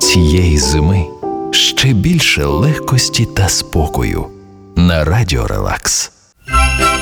цієї зими ще більше легкості та спокою на Радіо Релакс.